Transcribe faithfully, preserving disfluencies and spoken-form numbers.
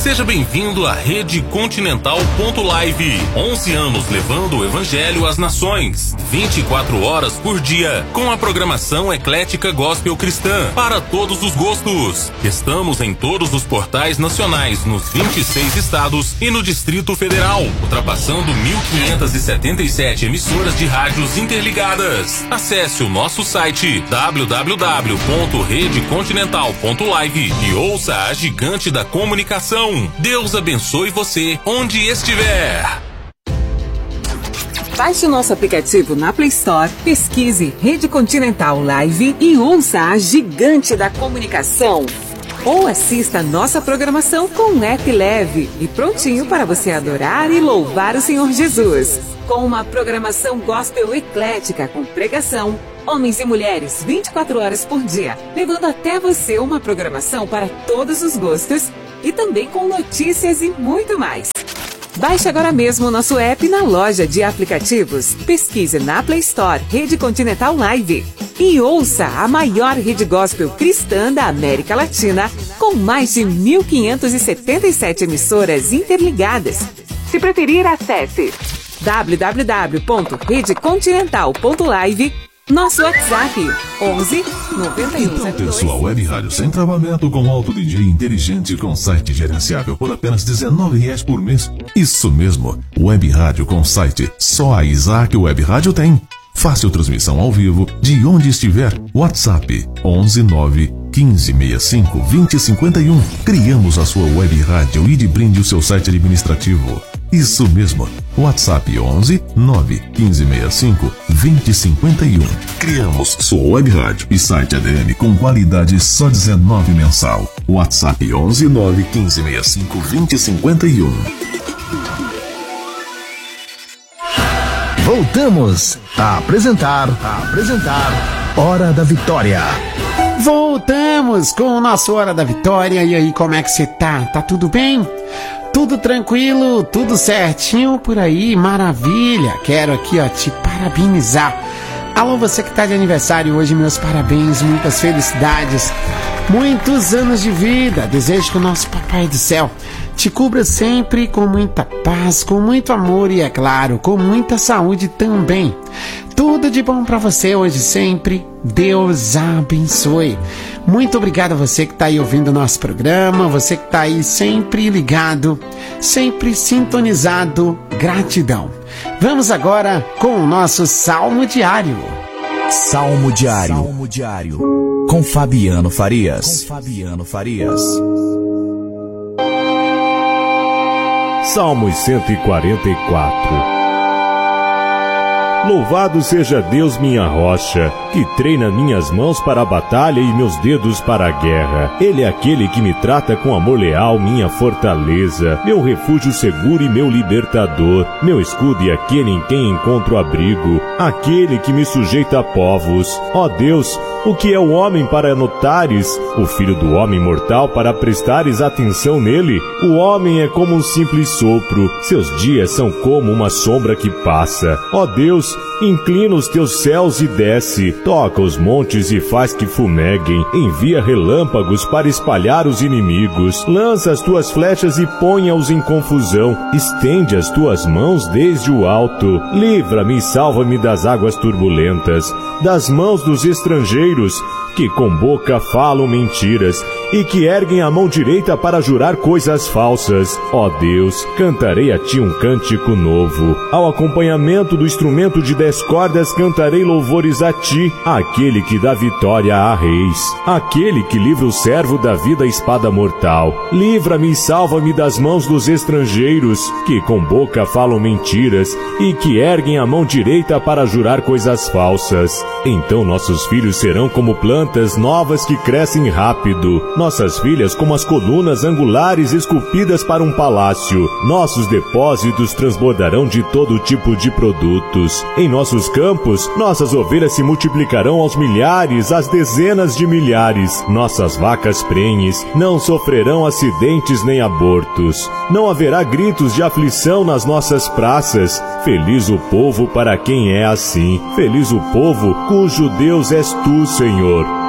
Seja bem-vindo à Rede Continental ponto live. onze anos levando o Evangelho às nações. vinte e quatro horas por dia, com a programação eclética gospel cristã para todos os gostos. Estamos em todos os portais nacionais, nos vinte e seis estados e no Distrito Federal, ultrapassando mil quinhentas e setenta e sete emissoras de rádios interligadas. Acesse o nosso site w w w ponto rede continental ponto live e ouça a gigante da comunicação. Deus abençoe você onde estiver. Baixe o nosso aplicativo na Play Store, pesquise Rede Continental Live e ouça a gigante da comunicação. Ou assista a nossa programação com um app leve e prontinho para você adorar e louvar o Senhor Jesus. Com uma programação gospel eclética com pregação, homens e mulheres vinte e quatro horas por dia, levando até você uma programação para todos os gostos e também com notícias e muito mais. Baixe agora mesmo o nosso app na loja de aplicativos. Pesquise na Play Store Rede Continental Live e ouça a maior rede gospel cristã da América Latina, com mais de mil quinhentas e setenta e sete emissoras interligadas. Se preferir, acesse w w w ponto rede continental ponto live. Nosso WhatsApp, onze noventa e um. Então, pessoal, Web Rádio sem travamento com alto D J inteligente com site gerenciável por apenas dezenove reais por mês. Isso mesmo, Web Rádio com site. Só a Isaac Web Rádio tem. Fácil transmissão ao vivo de onde estiver. WhatsApp onze nove quinze sessenta e cinco vinte cinquenta e um. Criamos a sua Web Rádio e de brinde o seu site administrativo. Isso mesmo, WhatsApp onze nove quinze sessenta e cinco vinte cinquenta e um. Criamos sua Web Rádio e site A D M com qualidade só dezenove mensal. WhatsApp onze nove quinze sessenta e cinco vinte cinquenta e um. Voltamos a apresentar, a apresentar Hora da Vitória. Voltamos com o nosso Hora da Vitória. E aí, como é que você tá? Tá tudo bem? Tudo tranquilo, tudo certinho por aí, maravilha. Quero aqui, ó, te parabenizar. Alô, você que tá de aniversário hoje, meus parabéns, muitas felicidades, muitos anos de vida. Desejo que o nosso Papai do Céu te cubra sempre com muita paz, com muito amor e, é claro, com muita saúde também. Tudo de bom pra você hoje sempre. Deus abençoe. Muito obrigado a você que tá aí ouvindo o nosso programa, você que tá aí sempre ligado, sempre sintonizado. Gratidão. Vamos agora com o nosso Salmo Diário. Salmo Diário. Salmo Diário. Com Fabiano Farias. Com Fabiano Farias. Salmos cento e quarenta e quatro. Louvado seja Deus, minha rocha, que treina minhas mãos para a batalha e meus dedos para a guerra. Ele é aquele que me trata com amor leal, minha fortaleza, meu refúgio seguro e meu libertador, meu escudo e aquele em quem encontro abrigo, aquele que me sujeita a povos. Ó Deus, o que é o homem para notares, o filho do homem mortal para prestares atenção nele? O homem é como um simples sopro, seus dias são como uma sombra que passa. Ó Deus, inclina os teus céus e desce, toca os montes e faz que fumeguem, envia relâmpagos para espalhar os inimigos, lança as tuas flechas e ponha-os em confusão, estende as tuas mãos desde o alto, livra-me e salva-me das águas turbulentas, das mãos dos estrangeiros, que com boca falam mentiras e que erguem a mão direita para jurar coisas falsas. Ó Deus, cantarei a ti um cântico novo. Ao acompanhamento do instrumento de dez cordas cantarei louvores a ti, aquele que dá vitória a reis, aquele que livra o servo da vida à espada mortal. Livra-me e salva-me das mãos dos estrangeiros, que com boca falam mentiras e que erguem a mão direita para jurar coisas falsas. Então nossos filhos serão como plantas novas que crescem rápido, nossas filhas como as colunas angulares esculpidas para um palácio. Nossos depósitos transbordarão de todo tipo de produtos. Em nossos campos, nossas ovelhas se multiplicarão aos milhares, às dezenas de milhares. Nossas vacas prenhes não sofrerão acidentes nem abortos. Não haverá gritos de aflição nas nossas praças. Feliz o povo para quem é assim. Feliz o povo cujo Deus és tu, Senhor.